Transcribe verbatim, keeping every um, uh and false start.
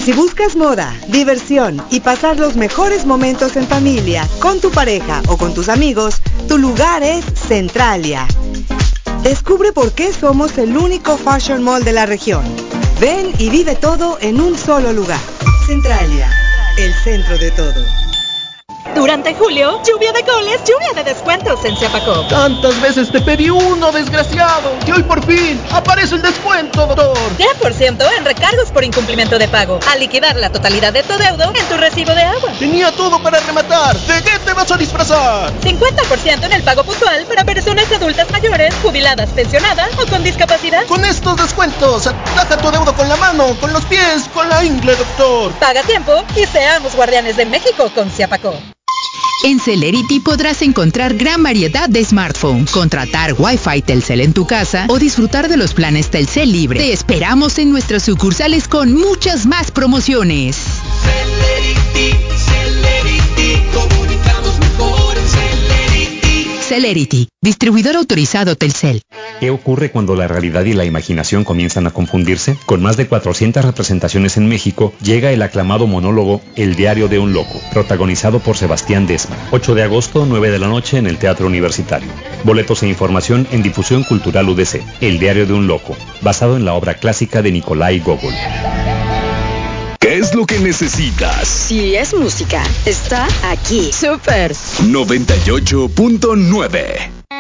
Si buscas moda, diversión y pasar los mejores momentos en familia, con tu pareja o con tus amigos, tu lugar es Centralia. Descubre por qué somos el único fashion mall de la región. Ven y vive todo en un solo lugar. Centralia, el centro de todo. Durante julio, lluvia de goles, lluvia de descuentos en Ciapacop. Tantas veces te pedí uno, desgraciado, y hoy por fin aparece el descuento, doctor. diez por ciento en recargos por incumplimiento de pago, al liquidar la totalidad de tu deudo en tu recibo de agua. Tenía todo para rematar. ¿De qué te vas a disfrazar? cincuenta por ciento en el pago puntual para personas adultas mayores, jubiladas, pensionadas o con discapacidad. Con estos descuentos, ataja tu deuda con la mano, con los pies, con la ingle, doctor. Paga a tiempo y seamos guardianes de México con Ciapacop. En Celerity podrás encontrar gran variedad de smartphones, contratar Wi-Fi Telcel en tu casa o disfrutar de los planes Telcel Libre. Te esperamos en nuestras sucursales con muchas más promociones. Celerity, Celerity, comunicamos mejor en Celerity. Celerity, distribuidor autorizado Telcel. ¿Qué ocurre cuando la realidad y la imaginación comienzan a confundirse? Con más de cuatrocientas representaciones en México, llega el aclamado monólogo El diario de un loco, protagonizado por Sebastián Desma. ocho de agosto, nueve de la noche en el Teatro Universitario. Boletos e información en Difusión Cultural U D C. El diario de un loco, basado en la obra clásica de Nikolai Gogol. ¿Qué es lo que necesitas? Si es música, está aquí. Super noventa y ocho punto nueve.